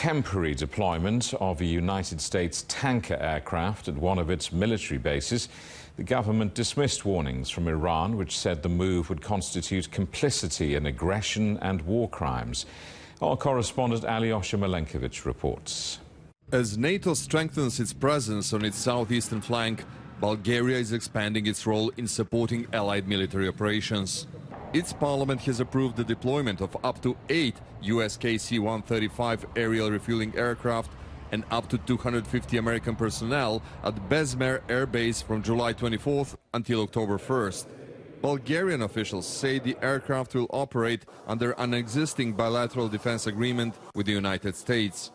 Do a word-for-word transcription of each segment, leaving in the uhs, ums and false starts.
temporary deployment of a United States tanker aircraft at one of its military bases. The government dismissed warnings from Iran, which said the move would constitute complicity in aggression and war crimes. Our correspondent Alyosha Milenkovic reports. As NATO strengthens its presence on its southeastern flank, Bulgaria is expanding its role in supporting allied military operations. Its parliament has approved the deployment of up to eight U S K C one thirty-five aerial refueling aircraft and up to two hundred fifty American personnel at Bezmer Air Base from July twenty-fourth until October first. Bulgarian officials say the aircraft will operate under an existing bilateral defense agreement with the United States.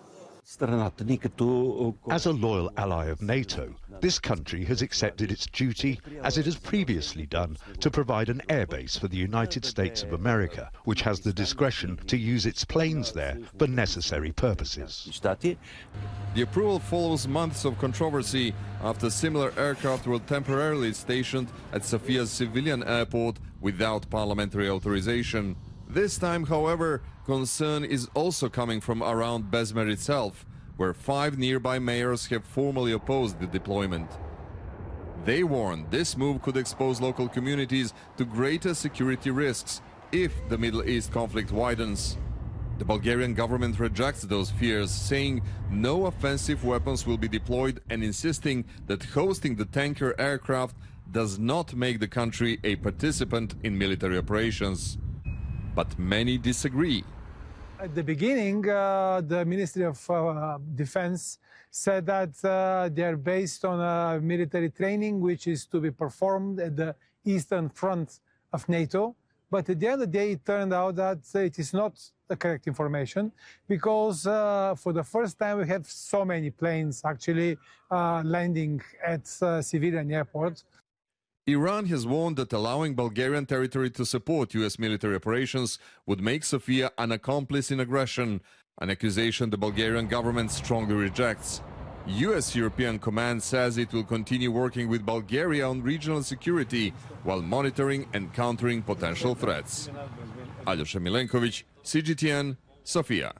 As a loyal ally of NATO, this country has accepted its duty, as it has previously done, to provide an airbase for the United States of America, which has the discretion to use its planes there for necessary purposes. The approval follows months of controversy after similar aircraft were temporarily stationed at Sofia's civilian airport without parliamentary authorization. This time, however, concern is also coming from around Bezmer itself, where five nearby mayors have formally opposed the deployment. They warn this move could expose local communities to greater security risks if the Middle East conflict widens. The Bulgarian government rejects those fears, saying no offensive weapons will be deployed and insisting that hosting the tanker aircraft does not make the country a participant in military operations. But many disagree. At the beginning, uh, the Ministry of uh, Defense said that uh, they are based on a military training which is to be performed at the eastern front of NATO. But at the end of the day, it turned out that it is not the correct information, because uh, for the first time we have so many planes actually uh, landing at uh, civilian airports. Iran has warned that allowing Bulgarian territory to support U S military operations would make Sofia an accomplice in aggression, an accusation the Bulgarian government strongly rejects. U S European Command says it will continue working with Bulgaria on regional security while monitoring and countering potential threats. Alyosha Milenkovic, C G T N, Sofia.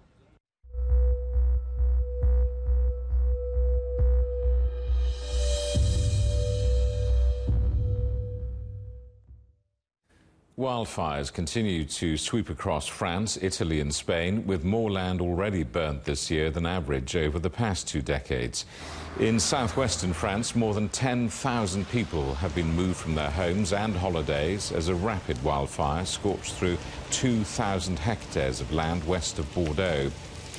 Wildfires continue to sweep across France, Italy and Spain, with more land already burnt this year than average over the past two decades. In southwestern France, more than ten thousand people have been moved from their homes and holidays as a rapid wildfire scorched through two thousand hectares of land west of Bordeaux.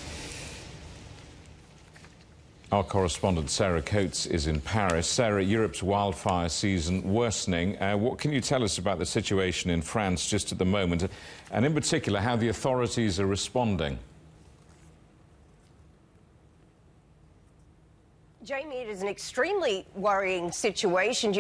Our correspondent Sarah Coates is in Paris. Sarah, Europe's wildfire season worsening. Uh, what can you tell us about the situation in France just at the moment, and in particular how the authorities are responding? Jamie, it is an extremely worrying situation.